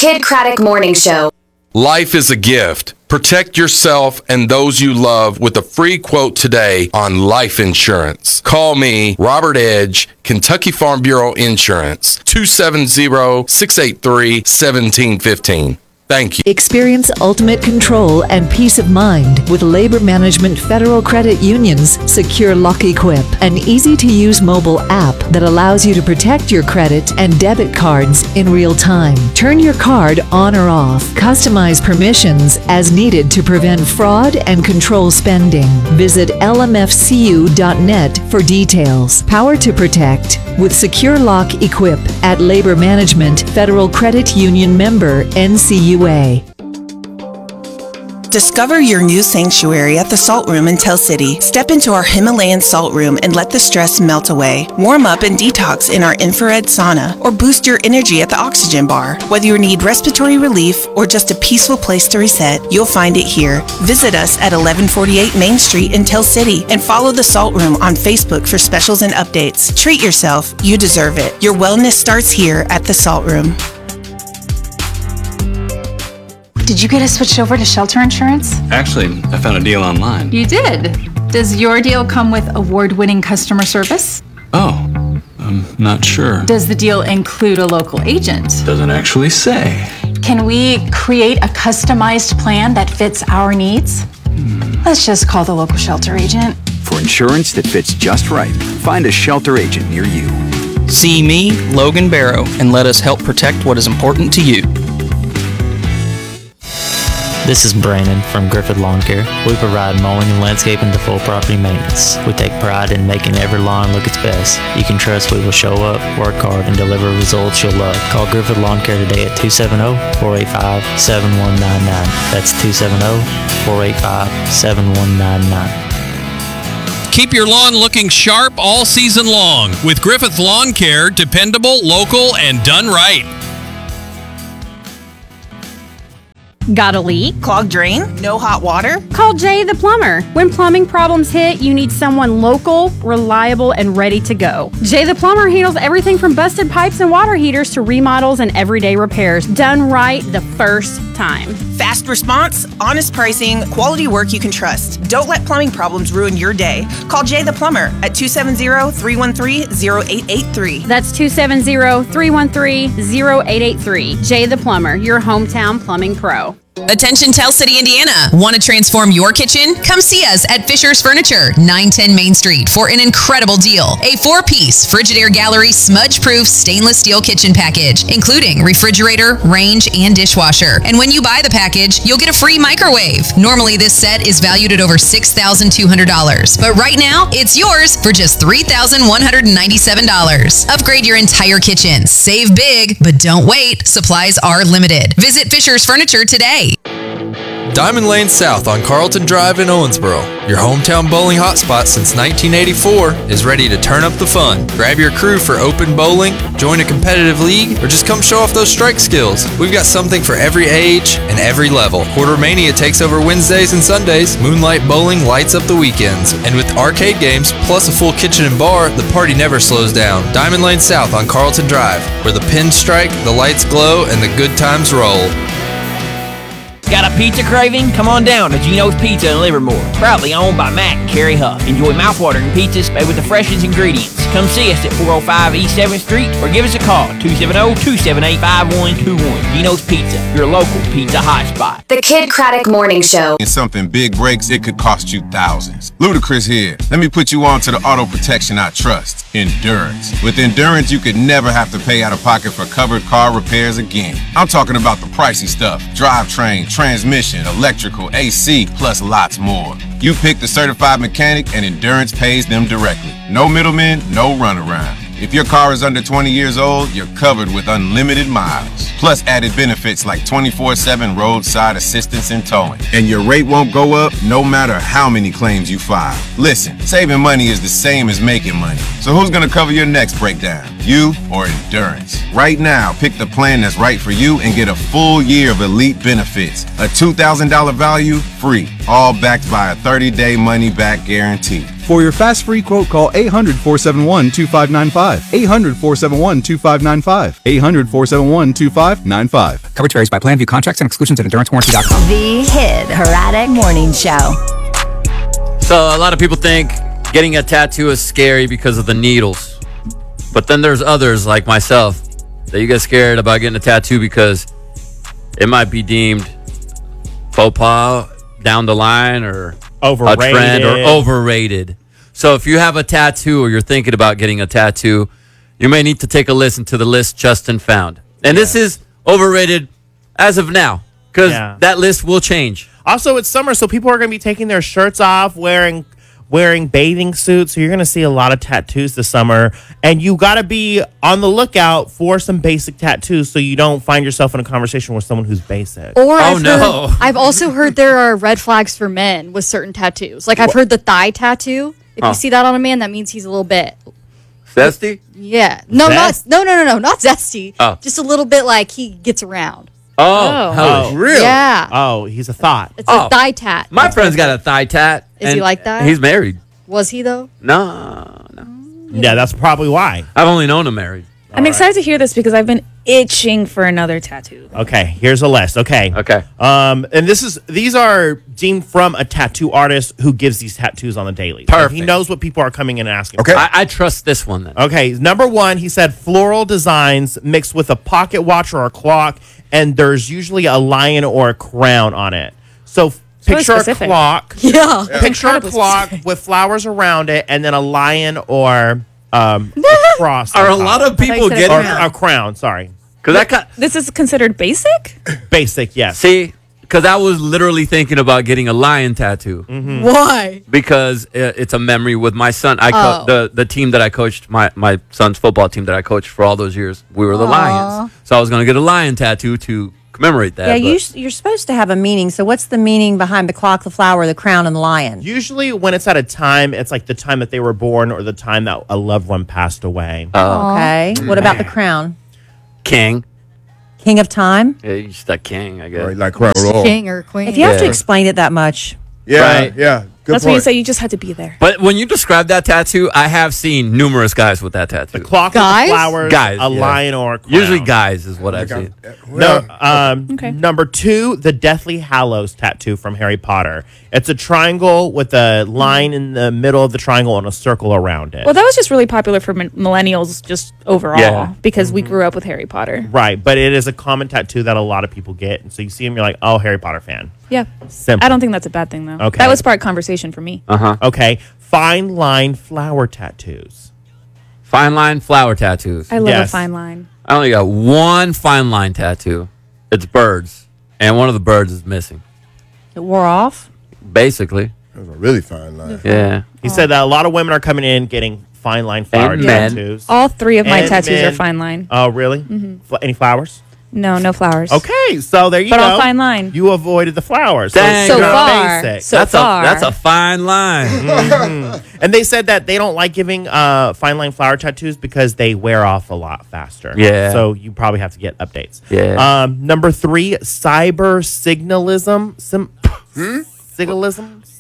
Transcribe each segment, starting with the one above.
Kid Craddock Morning Show. Life is a gift. Protect yourself and those you love with a free quote today on life insurance. Call me, Robert Edge, Kentucky Farm Bureau Insurance, 270-683-1715. Thank you. Experience ultimate control and peace of mind with Labor Management Federal Credit Union's Secure Lock Equip, an easy-to-use mobile app that allows you to protect your credit and debit cards in real time. Turn your card on or off. Customize permissions as needed to prevent fraud and control spending. Visit lmfcu.net for details. Power to protect with Secure Lock Equip at Labor Management Federal Credit Union member NCUA. Discover your new sanctuary at the Salt Room in Tell City. Step into our Himalayan Salt Room and let the stress melt away. Warm up and detox in our infrared sauna or boost your energy at the Oxygen Bar. Whether you need respiratory relief or just a peaceful place to reset, you'll find it here. Visit us at 1148 Main Street in Tell City and follow the Salt Room on Facebook for specials and updates. Treat yourself. You deserve it. Your wellness starts here at the Salt Room. Did you get us switched over to shelter insurance? Actually, I found a deal online. You did? Does your deal come with award-winning customer service? Oh, I'm not sure. Does the deal include a local agent? Doesn't actually say. Can we create a customized plan that fits our needs? Let's just call the local shelter agent. For insurance that fits just right, find a shelter agent near you. See me, Logan Barrow, and let us help protect what is important to you. This is Brandon from Griffith Lawn Care. We provide mowing and landscaping to full property maintenance. We take pride in making every lawn look its best. You can trust we will show up, work hard, and deliver results you'll love. Call Griffith Lawn Care today at 270-485-7199. That's 270-485-7199. Keep your lawn looking sharp all season long with Griffith Lawn Care, dependable, local, and done right. Got a leak? Clogged drain? No hot water? Call Jay the Plumber. When plumbing problems hit, you need someone local, reliable, and ready to go. Jay the Plumber handles everything from busted pipes and water heaters to remodels and everyday repairs, done right the first time. Fast response, honest pricing, quality work you can trust. Don't let plumbing problems ruin your day. Call Jay the Plumber at 270-313-0883. That's 270-313-0883. Jay the Plumber, your hometown plumbing pro. Attention Tell City, Indiana. Want to transform your kitchen? Come see us at Fisher's Furniture, 910 Main Street for an incredible deal. A 4-piece Frigidaire Gallery smudge-proof stainless steel kitchen package, including refrigerator, range, and dishwasher. And when you buy the package, you'll get a free microwave. Normally, this set is valued at over $6,200. But right now, it's yours for just $3,197. Upgrade your entire kitchen. Save big, but don't wait. Supplies are limited. Visit Fisher's Furniture today. Diamond Lane South on Carlton Drive in Owensboro, your hometown bowling hotspot since 1984, is ready to turn up the fun. Grab your crew for open bowling, join a competitive league, or just come show off those strike skills. We've got something for every age and every level. Quartermania takes over Wednesdays and Sundays. Moonlight Bowling lights up the weekends. And with arcade games, plus a full kitchen and bar, the party never slows down. Diamond Lane South on Carlton Drive, where the pins strike, the lights glow, and the good times roll. Got a pizza craving? Come on down to Gino's Pizza in Livermore. Proudly owned by Matt and Carrie Huff. Enjoy mouthwatering pizzas made with the freshest ingredients. Come see us at 405 East 7th Street or give us a call, 270-278-5121. Gino's Pizza, your local pizza hotspot. The Kid Craddock Morning Show. If something big breaks, it could cost you thousands. Ludacris here. Let me put you on to the auto protection I trust, Endurance. With Endurance, you could never have to pay out of pocket for covered car repairs again. I'm talking about the pricey stuff, drivetrain, transmission, electrical, AC, plus lots more. You pick the certified mechanic and Endurance pays them directly. No middlemen, no runaround. If your car is under 20 years old, you're covered with unlimited miles. Plus added benefits like 24/7 roadside assistance and towing. And your rate won't go up no matter how many claims you file. Listen, saving money is the same as making money. So who's gonna cover your next breakdown? You or Endurance? Right now, pick the plan that's right for you and get a full year of elite benefits. A $2,000 value, free. All backed by a 30-day money-back guarantee. For your fast free quote, call 800-471-2595. 800-471-2595. 800-471-2595. Coverage varies by plan. View contracts and exclusions at endurancewarranty.com. The Kid Haddock Morning Show. So a lot of people think getting a tattoo is scary because of the needles. But then there's others like myself that you get scared about getting a tattoo because it might be deemed faux pas down the line or overrated. a trend or overrated. So if you have a tattoo or you're thinking about getting a tattoo, you may need to take a listen to the list Justin found. And this is overrated as of now because that list will change. Also, it's summer, so people are going to be taking their shirts off, wearing bathing suits. So you're going to see a lot of tattoos this summer. And you got to be on the lookout for some basic tattoos so you don't find yourself in a conversation with someone who's basic. Or I've also heard there are red flags for men with certain tattoos. Like I've heard the thigh tattoo. If you see that on a man, that means he's a little bit zesty. Yeah. No, not zesty. Oh. Just a little bit like he gets around. Oh, really? Yeah. Oh, he's a thought. It's a thigh tat. My friend's got a thigh tat. Is he like that? He's married. Was he though? No. Yeah, that's probably why. I've only known him married. I'm excited to hear this because I've been itching for another tattoo. Okay, here's a list. Okay. And these are deemed from a tattoo artist who gives these tattoos on the daily. So Perfect. he knows what people are coming in and asking. Okay. I trust this one then. Okay, number one, he said floral designs mixed with a pocket watch or a clock, and there's usually a lion or a crown on it. So picture a specific. clock. Yeah. Picture a clock with flowers around it, and then a lion or a cross. Are on a top. lot of people said a getting crown. a crown? Sorry, This is considered basic? basic. Yes. See, because I was literally thinking about getting a lion tattoo Why? because it's a memory with my son. The team that I coached, my son's football team that I coached for all those years, we were the Lions. So I was going to get a lion tattoo to commemorate that. Yeah, but- you're supposed to have a meaning. So what's the meaning behind the clock, the flower, the crown, and the lion? Usually, when it's at a time, it's like the time that they were born or the time that a loved one passed away. Okay. What about the crown? King. King of time? Yeah, you're just a king, I guess. Like crown royal. King or queen. If you have to explain it that much. Yeah, Right. yeah. Good That's when you point. say you just had to be there. But when you describe that tattoo, I have seen numerous guys with that tattoo. Clock Guys? with the flowers, Guys, a yeah. lion or a crown. Usually guys is what I've seen. No, Number two, the Deathly Hallows tattoo from Harry Potter. It's a triangle with a line in the middle of the triangle and a circle around it. Well, that was just really popular for millennials just overall Yeah. because we grew up with Harry Potter. Right, but it is a common tattoo that a lot of people get. And so you see them, you're like, oh, Harry Potter fan. Yeah. Simple. I don't think that's a bad thing, though. Okay. That would spark conversation for me. Okay, fine line flower tattoos. Fine line flower tattoos. I love Yes. a fine line. I only got one fine line tattoo. It's birds. And one of the birds is missing. It wore off? Basically. That was a really fine line. Yeah. He said that a lot of women are coming in getting fine line flower And men. tattoos. All three of my And tattoos men. are fine line. Oh, really? Any flowers? No, no flowers. Okay, so there you But go. all fine line. You avoided the flowers. Dang, So you're far. basic. So that's far. that's a fine line. And they said that they don't like giving fine line flower tattoos because they wear off a lot faster. Yeah. So you probably have to get updates. Yeah. Number three, cyber signalism. Signalism?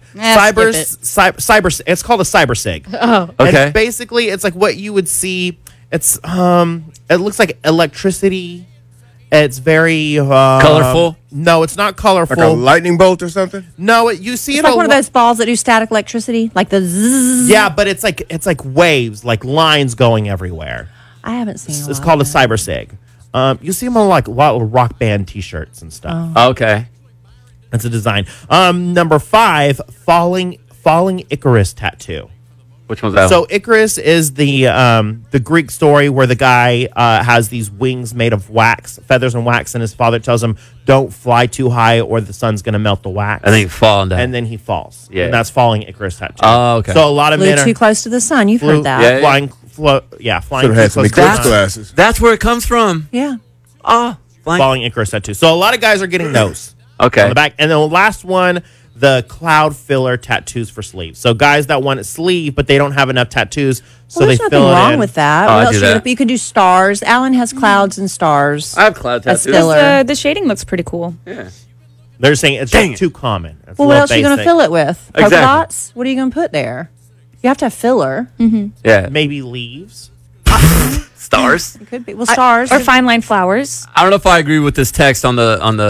Cyber. It's called a cyber sig. Oh. Okay. And basically, it's like what you would see. It's it looks like electricity. It's very Colorful? No, it's not colorful. Like a lightning bolt or something? No, you see It's it like a one of lo- those balls that do static electricity, like the zzz. Yeah, but it's like waves, like lines going everywhere. I haven't seen It's called a cyber sig. You see them on like a lot of rock band T-shirts and stuff. Okay. That's a design. Number five, falling Icarus tattoo. Which one's that? So Icarus is the Greek story where the guy has these wings made of wax, feathers and wax, and his father tells him, "Don't fly too high, or the sun's gonna melt the wax." And then you fall down. And then he falls. Yeah. And that's falling Icarus tattoo. Oh, okay. So a lot of Flew men are too close to the sun. You've flew- heard that. Yeah. flying. Flying Should have had too some close to the eclipse sun. glasses. That's where it comes from. Yeah. Falling Icarus tattoo. So a lot of guys are getting those. Okay. On the back. And then the last one, the cloud filler tattoos for sleeves. So guys that want a sleeve, but they don't have enough tattoos, so Well, they there's nothing fill it wrong in. with that. Oh, I What else do you that. you can do stars. Alan has clouds and stars. I have cloud That's tattoos. filler. The shading looks pretty cool. Yeah. They're saying it's Dang just too common. It's a Well, what little else are you going to basic. fill it with? Polka Exactly. dots? What are you going to put there? You have to have filler. Yeah. Maybe leaves. Stars. It could be. Well, stars. Or fine line flowers. I don't know if I agree with this text on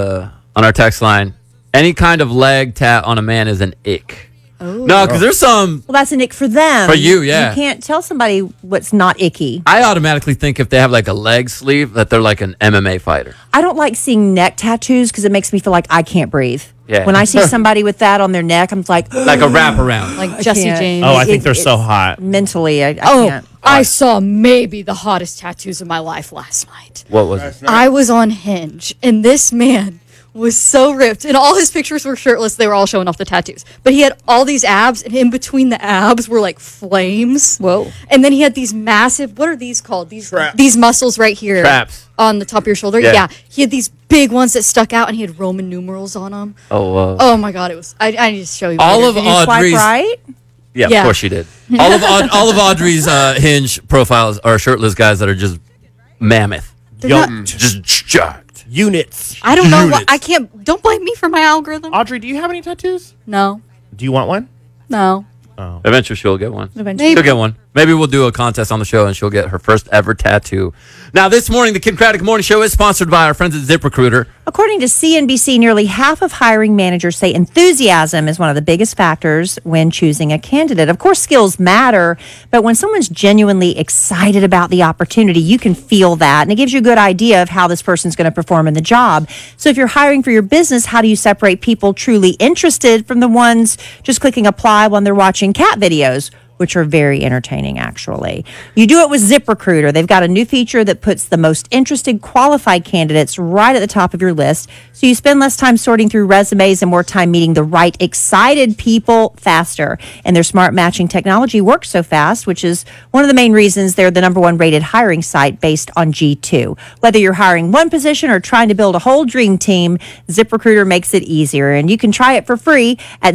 our text line. Any kind of leg tat on a man is an ick. Oh. No, because there's some. Well, that's an ick for them. For you, yeah. You can't tell somebody what's not icky. I automatically think if they have like a leg sleeve that they're like an MMA fighter. I don't like seeing neck tattoos because it makes me feel like I can't breathe. Yeah. When I see somebody with that on their neck, I'm like Like a wraparound. Like Jesse James. Oh, I think they're so hot. Mentally, I can't. I saw maybe the hottest tattoos of my life last night. What was it? I was on Hinge, and this man was so ripped, and all his pictures were shirtless. They were all showing off the tattoos, but he had all these abs, and in between the abs were like flames. Whoa! And then he had these massive, what are these called? These muscles right here, traps on the top of your shoulder. Yeah. Yeah, he had these big ones that stuck out, and he had Roman numerals on them. Oh my God, it was. I need to show you. All later. of Did you swipe Audrey's. right? Yeah, Yeah. of course she did. All of Audrey's Hinge profiles are shirtless guys that are just mammoth. They're not- Just jacked. Units. I don't know. What, I can't. Don't blame me for my algorithm. Audrey, do you have any tattoos? No. Do you want one? No. Oh. Eventually she'll get one. Eventually. She'll get one. Maybe we'll do a contest on the show and she'll get her first ever tattoo. Now, this morning, the Kid Craddock Morning Show is sponsored by our friends at ZipRecruiter. According to CNBC, nearly half of hiring managers say enthusiasm is one of the biggest factors when choosing a candidate. Of course, skills matter, but when someone's genuinely excited about the opportunity, you can feel that, and it gives you a good idea of how this person's going to perform in the job. So if you're hiring for your business, how do you separate people truly interested from the ones just clicking apply when they're watching cat videos, which are very entertaining, actually? You do it with ZipRecruiter. They've got a new feature that puts the most interested qualified candidates right at the top of your list, so you spend less time sorting through resumes and more time meeting the right excited people faster. And their smart matching technology works so fast, which is one of the main reasons they're the #1 rated hiring site based on G2. Whether you're hiring one position or trying to build a whole dream team, ZipRecruiter makes it easier. And you can try it for free at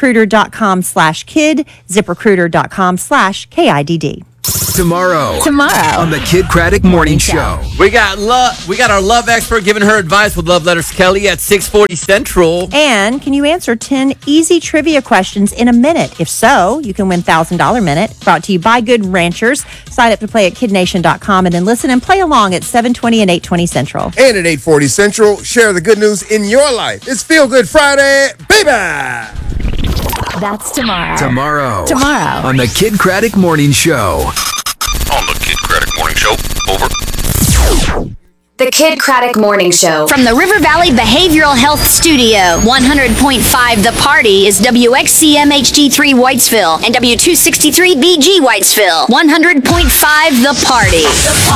ZipRecruiter.com/kid, ZipRecruiter.com/KIDD. Tomorrow on the Kid Craddock Morning Show. We got our love expert giving her advice with Love Letters Kelly at 6:40 Central. And can you answer 10 easy trivia questions in a minute? If so, you can win $1,000 Minute, brought to you by Good Ranchers. Sign up to play at KidNation.com and then listen and play along at 7:20 and 8:20 Central. And at 8:40 Central, share the good news in your life. It's Feel Good Friday, baby! That's tomorrow. Tomorrow Tomorrow. on the Kid Craddock Morning Show. On the Kid Craddock Morning Show. Over. The Kid Craddock Morning Show. From the River Valley Behavioral Health Studio, 100.5 The Party is WXCMHD3 Whitesville and W263BG Whitesville. 100.5 The Party.